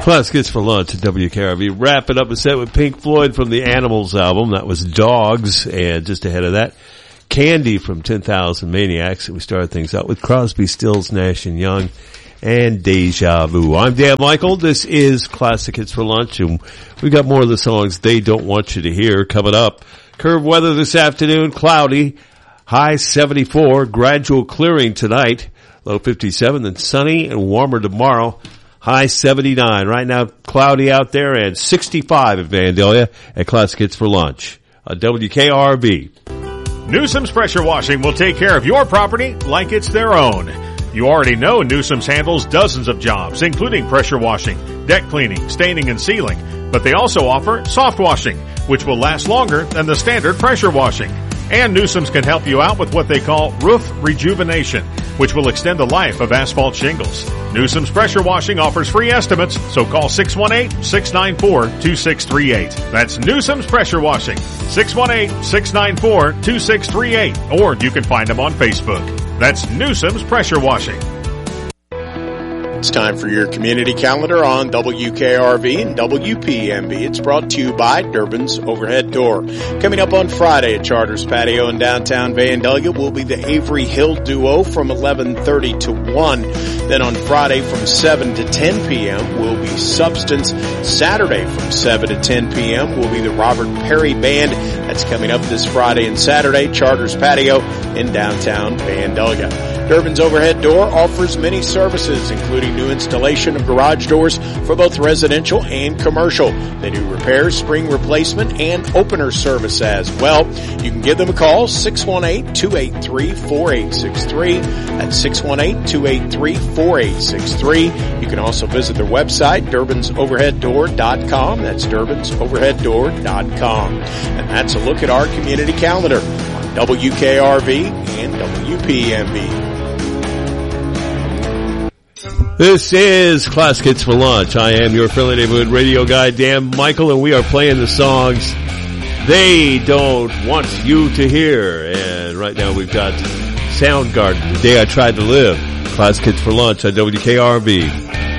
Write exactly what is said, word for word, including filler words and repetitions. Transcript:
Classic Hits for Lunch at W K R V. Wrapping up a set with Pink Floyd from the Animals album. That was Dogs. And just ahead of that, Candy from ten thousand Maniacs. And we started things out with Crosby, Stills, Nash and Young and Deja Vu. I'm Dan Michael. This is Classic Hits for Lunch. And we got more of the songs they don't want you to hear coming up. Curve weather this afternoon, cloudy. High seventy-four. Gradual clearing tonight. Low fifty-seven. Then sunny and warmer tomorrow. High seventy-nine. Right now, cloudy out there and sixty-five at Vandalia at Classic Hits for Lunch. Uh, W K R V. Newsom's Pressure Washing will take care of your property like it's their own. You already know Newsom's handles dozens of jobs, including pressure washing, deck cleaning, staining, and sealing. But they also offer soft washing, which will last longer than the standard pressure washing. And Newsom's can help you out with what they call roof rejuvenation, which will extend the life of asphalt shingles. Newsom's Pressure Washing offers free estimates, so call six one eight, six nine four, two six three eight. That's Newsom's Pressure Washing, six one eight, six nine four, two six three eight. Or you can find them on Facebook. That's Newsom's Pressure Washing. It's time for your community calendar on W K R V and W P M B. It's brought to you by Durbin's Overhead Door. Coming up on Friday at Charters Patio in downtown Vandalia will be the Avery Hill Duo from eleven thirty to one. Then on Friday from seven to ten p.m. will be Substance. Saturday from seven to ten p.m. will be the Robert Perry Band. That's coming up this Friday and Saturday, Charters Patio in downtown Vandalia. Durbin's Overhead Door offers many services, including new installation of garage doors for both residential and commercial. They do repairs, spring replacement, and opener service as well. You can give them a call, six one eight, two eight three, four eight six three. That's six one eight, two eight three, four eight six three. You can also visit their website, durbins overhead door dot com. That's durbins overhead door dot com. And that's a look at our community calendar on W K R V and W P M B. This is Classic Hits for Lunch. I am your friendly neighborhood radio guy, Dan Michael, and we are playing the songs they don't want you to hear. And right now we've got Soundgarden, The Day I Tried to Live. Classic Hits for Lunch on W K R V.